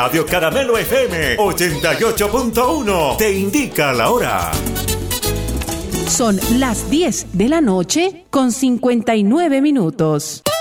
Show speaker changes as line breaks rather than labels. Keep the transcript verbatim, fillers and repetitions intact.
Radio Caramelo F M ochenta y ocho punto uno te indica la hora.
Son las diez de la noche con cincuenta y nueve minutos.